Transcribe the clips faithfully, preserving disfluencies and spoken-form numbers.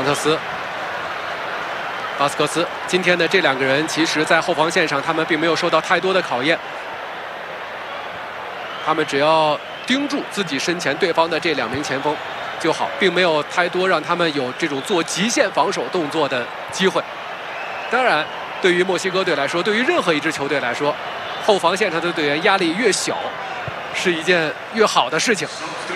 特斯、巴斯克斯。今天的这两个人，其实在后防线上，他们并没有受到太多的考验。他们只要盯住自己身前对方的这两名前锋就好，并没有太多让他们有这种做极限防守动作的机会。当然，对于墨西哥队来说，对于任何一支球队来说，后防线上的队员压力越小，是一件越好的事情。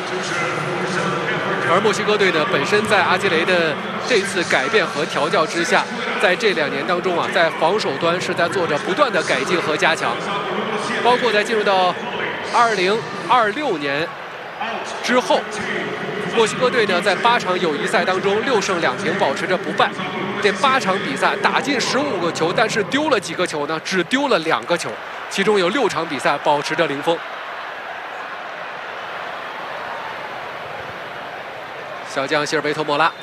而墨西哥队呢，本身在阿基雷的这次改变和调教之下，在这两年当中啊，在防守端是在做着不断的改进和加强，包括在进入到二零二六年之后，墨西哥队呢在八场友谊赛当中六胜两平，保持着不败。这八场比赛打进十五个球，但是丢了几个球呢？只丢了两个球，其中有六场比赛保持着零封。小将希尔贝托·莫拉，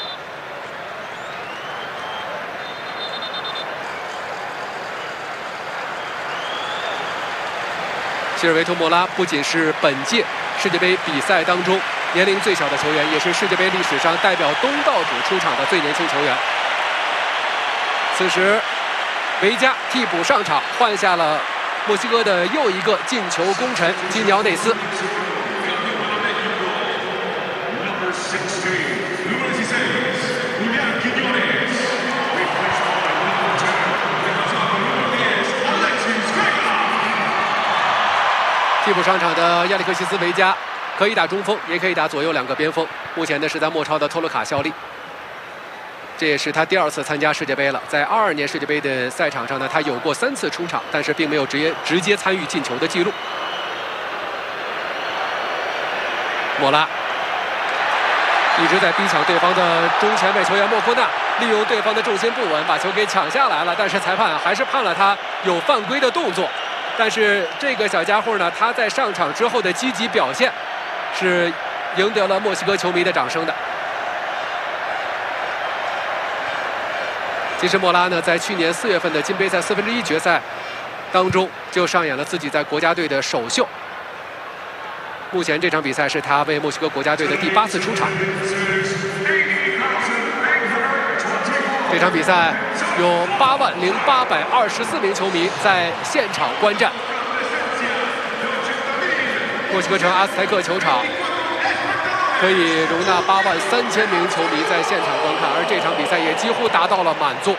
希尔维托·莫拉不仅是本届世界杯比赛当中年龄最小的球员，也是世界杯历史上代表东道主出场的最年轻球员。此时，维加替补上场，换下了墨西哥的又一个进球功臣基尼奥内斯。替补上场的亚历克西斯·维加可以打中锋，也可以打左右两个边锋。目前呢是在墨超的托洛卡效力，这也是他第二次参加世界杯了。在二二年世界杯的赛场上呢，他有过三次出场，但是并没有直接直接参与进球的记录。莫拉一直在逼抢对方的中前卫球员莫库纳，利用对方的重心不稳把球给抢下来了，但是裁判还是判了他有犯规的动作。但是这个小家伙呢，他在上场之后的积极表现是赢得了墨西哥球迷的掌声的。其实莫拉呢，在去年四月份的金杯赛四分之一决赛当中就上演了自己在国家队的首秀。目前这场比赛是他为墨西哥国家队的第八次出场。这场比赛有八万零八百二十四名球迷在现场观战。墨西哥城阿斯泰克球场可以容纳八万三千名球迷在现场观看，而这场比赛也几乎达到了满座。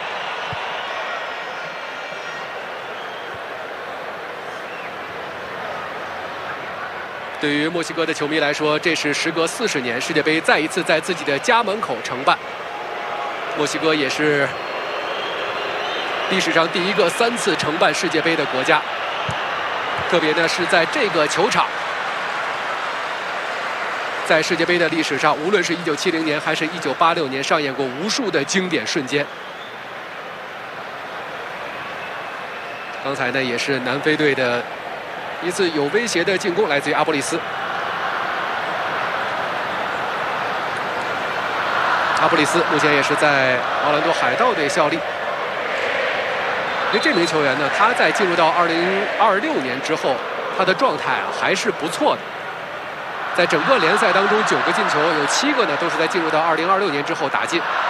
对于墨西哥的球迷来说，这是时隔四十年世界杯再一次在自己的家门口承办。墨西哥也是历史上第一个三次承办世界杯的国家，特别呢是在这个球场，在世界杯的历史上，无论是一九七零年还是一九八六年，上演过无数的经典瞬间。刚才呢也是南非队的一次有威胁的进攻，来自于阿波利斯。阿波利斯目前也是在奥兰多海盗队效力。因为这名球员呢，他在进入到二零二六年之后，他的状态啊还是不错的。在整个联赛当中，九个进球有七个呢都是在进入到二零二六年之后打进。